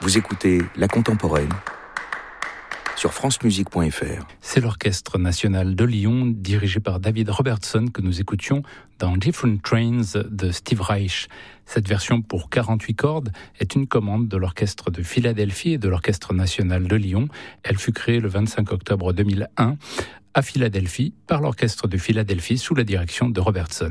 Vous écoutez La Contemporaine sur francemusique.fr. C'est l'Orchestre national de Lyon, dirigé par David Robertson, que nous écoutions dans Different Trains de Steve Reich. Cette version pour 48 cordes est une commande de l'Orchestre de Philadelphie et de l'Orchestre national de Lyon. Elle fut créée le 25 octobre 2001 à Philadelphie par l'Orchestre de Philadelphie sous la direction de Robertson.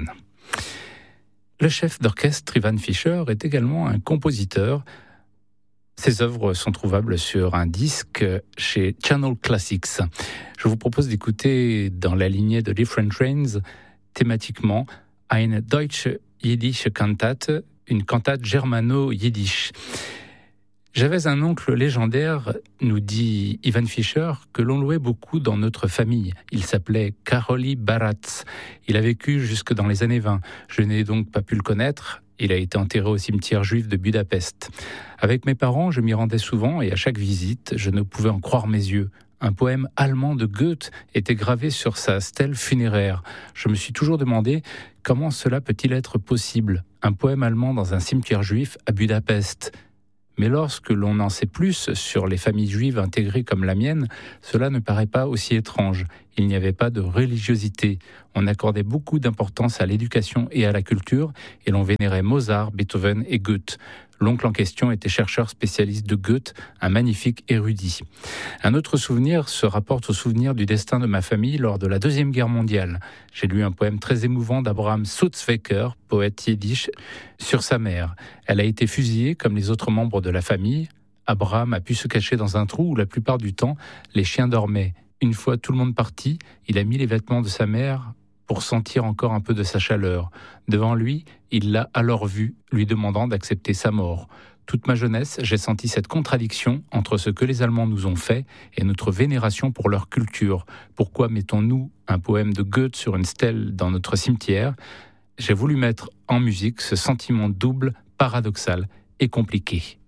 Le chef d'orchestre Ivan Fischer est également un compositeur. Ses œuvres sont trouvables sur un disque chez Channel Classics. Je vous propose d'écouter dans la lignée de Different Trains, thématiquement, Eine Deutsch-Jiddische Kantate, une cantate germano-yiddish. J'avais un oncle légendaire, nous dit Ivan Fischer, que l'on louait beaucoup dans notre famille. Il s'appelait Karoly Baratz. Il a vécu jusque dans les années 20. Je n'ai donc pas pu le connaître. Il a été enterré au cimetière juif de Budapest. Avec mes parents, je m'y rendais souvent et à chaque visite, je ne pouvais en croire mes yeux. Un poème allemand de Goethe était gravé sur sa stèle funéraire. Je me suis toujours demandé comment cela peut-il être possible, un poème allemand dans un cimetière juif à Budapest. Mais lorsque l'on en sait plus sur les familles juives intégrées comme la mienne, cela ne paraît pas aussi étrange. Il n'y avait pas de religiosité. On accordait beaucoup d'importance à l'éducation et à la culture, et l'on vénérait Mozart, Beethoven et Goethe. L'oncle en question était chercheur spécialiste de Goethe, un magnifique érudit. Un autre souvenir se rapporte au souvenir du destin de ma famille lors de la Deuxième Guerre mondiale. J'ai lu un poème très émouvant d'Abraham Sutzwecker, poète yiddish, sur sa mère. Elle a été fusillée comme les autres membres de la famille. Abraham a pu se cacher dans un trou où la plupart du temps, les chiens dormaient. Une fois tout le monde parti, il a mis les vêtements de sa mère pour sentir encore un peu de sa chaleur. Devant lui, il l'a alors vu, lui demandant d'accepter sa mort. Toute ma jeunesse, j'ai senti cette contradiction entre ce que les Allemands nous ont fait et notre vénération pour leur culture. Pourquoi mettons-nous un poème de Goethe sur une stèle dans notre cimetière ? J'ai voulu mettre en musique ce sentiment double, paradoxal et compliqué.